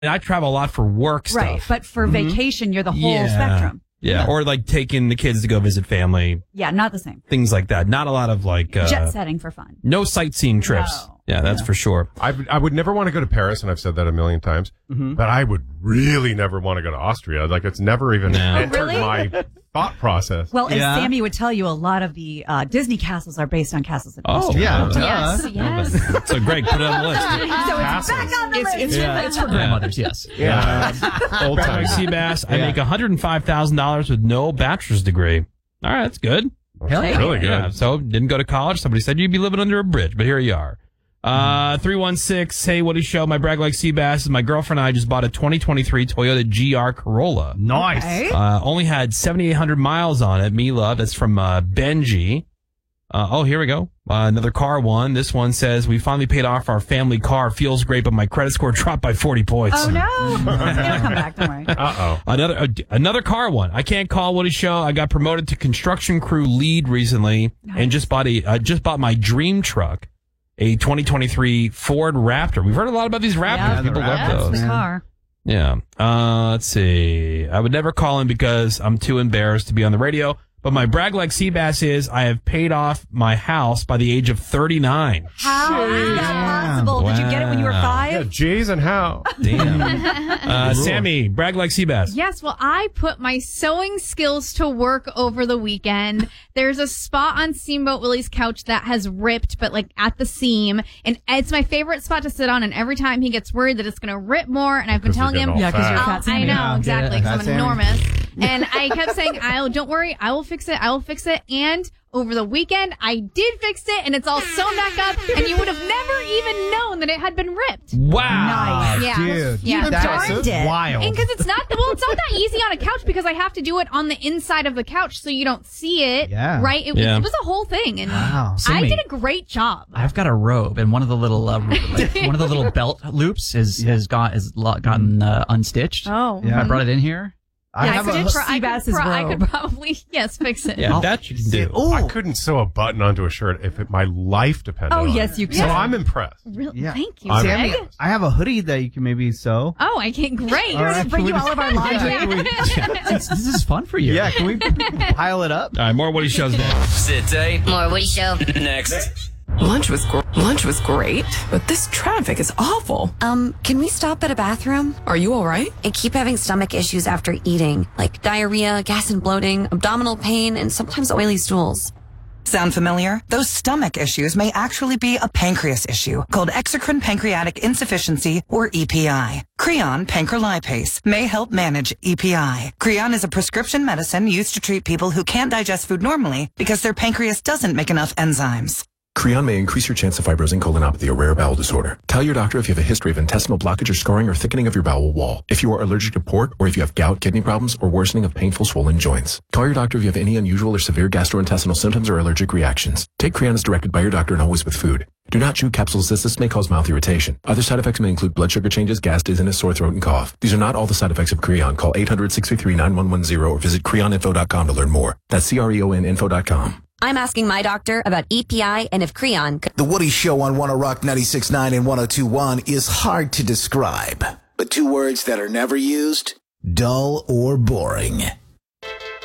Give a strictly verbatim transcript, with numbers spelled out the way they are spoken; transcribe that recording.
I travel a lot for work stuff. Right, but for mm-hmm. vacation, you're the whole yeah. spectrum. Yeah, or like taking the kids to go visit family. Yeah, not the same. Things like that. Not a lot of like... Uh, jet setting for fun. No sightseeing trips. No. Yeah, that's no. for sure. I, I would never want to go to Paris, and I've said that a million times, mm-hmm. but I would really never want to go to Austria. Like, it's never even no. entered really? my thought process. Well, yeah. as Sammy would tell you, a lot of the uh, Disney castles are based on castles in oh, Austria. Yeah. Uh, yes, yes. So, Greg, put it on the list. So it's back on the it's, list. It's, yeah. it's for grandmothers, yes. Yeah. yeah. Old time Seabass. I yeah. make one hundred five thousand dollars with no bachelor's degree. All right, that's good. Hell yeah. Really good. Yeah, so, didn't go to college. Somebody said you'd be living under a bridge, but here you are. Uh, three one six, hey, Woody Show, my brag like Seabass, my girlfriend and I just bought a twenty twenty-three Toyota G R Corolla. Nice. Okay. Uh, only had seventy-eight hundred miles on it. Me love. That's from, uh, Benji. Uh, oh, here we go. Uh, another car one. This one says, we finally paid off our family car. Feels great, but my credit score dropped by forty points. Oh, no. It'll come back, don't worry. Uh-oh. Another, uh, another car one. I can't call Woody Show. I got promoted to construction crew lead recently nice. and just bought a, uh, just bought my dream truck. A twenty twenty-three Ford Raptor. We've heard a lot about these Raptors. Yeah, People love That's those. the car. Yeah. Uh, let's see. I would never call him because I'm too embarrassed to be on the radio. But my brag like Seabass is I have paid off my house by the age of thirty-nine. How is that possible? Wow. Did you get it when you were five? Yeah, geez, and how? Damn. uh, Sammy, brag like Seabass. Yes, well, I put my sewing skills to work over the weekend. There's a spot on Steamboat Willie's couch that has ripped, but like at the seam. And it's my favorite spot to sit on. And every time he gets worried that it's going to rip more, and I've been telling him, yeah, because you're I'll- fat Sammy. I know, Yeah. exactly, because I'm Sammy. enormous. And I kept saying, "I'll don't worry, I will fix it. I will fix it." And over the weekend, I did fix it, and it's all sewn back up. And you would have never even known that it had been ripped. Wow. Nice. Yeah, Dude, yeah. that's darned it. wild. And because it's not well, it's not that easy on a couch because I have to do it on the inside of the couch so you don't see it. Yeah. Right. It, Yeah. it was a whole thing, and Wow. I Sammy, did a great job. I've got a robe, and one of the little uh, like, one of the little belt loops is has got has lo- gotten uh, unstitched. Oh, I brought it in here. I Yeah, have I, a, could, pro- I, could Seabass's pro- I robe. could probably yes fix it. Yeah, that you can do. Ooh. I couldn't sew a button onto a shirt if it, my life depended Oh, on yes, it. you can. So I'm impressed. Really? Yeah. Thank you, I'm- Greg. Sammy, I have a hoodie that you can maybe sew. Oh, I can't. Great. All right, Bring can you we all of our laundry. Yeah, can we- this, this is fun for you. yeah, can we pile it up? All right, more Woody Shows next. City. More Woody Show. Next. Lunch was gr- lunch was great, but this traffic is awful. Um, can we stop at a bathroom? Are you all right? I keep having stomach issues after eating, like diarrhea, gas and bloating, abdominal pain, and sometimes oily stools. Sound familiar? Those stomach issues may actually be a pancreas issue called exocrine pancreatic insufficiency, or E P I. Creon pancrelipase may help manage E P I. Creon is a prescription medicine used to treat people who can't digest food normally because their pancreas doesn't make enough enzymes. Creon may increase your chance of fibrosing colonopathy, a rare bowel disorder. Tell your doctor if you have a history of intestinal blockage or scarring or thickening of your bowel wall, if you are allergic to pork, or if you have gout, kidney problems, or worsening of painful swollen joints. Call your doctor if you have any unusual or severe gastrointestinal symptoms or allergic reactions. Take Creon as directed by your doctor and always with food. Do not chew capsules as this may cause mouth irritation. Other side effects may include blood sugar changes, gas, dizziness, sore throat, and cough. These are not all the side effects of Creon. Call eight hundred, six three three, nine one one zero or visit creon info dot com to learn more. That's C R E O N info dot com. I'm asking my doctor about E P I and if Creon could... The Woody Show on one oh Rock ninety-six point nine and one oh two point one is hard to describe, but two words that are never used, dull or boring.